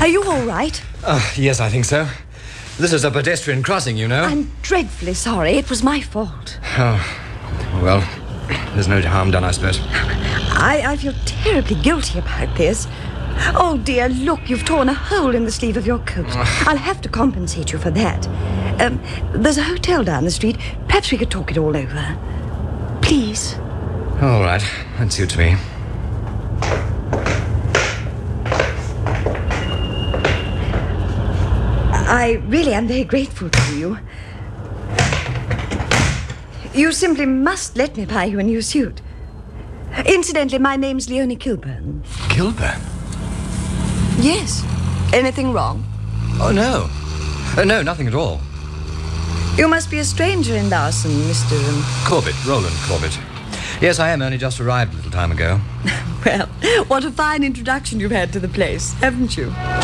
you all right? Yes, I think so. This is a pedestrian crossing, you know. I'm dreadfully sorry. It was my fault. Oh, well, there's no harm done, I suppose. I feel terribly guilty about this. Oh, dear, look, you've torn a hole in the sleeve of your coat. I'll have to compensate you for that. There's a hotel down the street. Perhaps we could talk it all over. Please. All right, that suits me. I really am very grateful to you. You simply must let me buy you a new suit. Incidentally, my name's Leonie Kilburn. Kilburn? Yes. Anything wrong? Oh, no. No, nothing at all. You must be a stranger in Larson, Mr. Corbett, Roland Corbett. Yes, I am. Only just arrived a little time ago. Well, what a fine introduction you've had to the place, haven't you?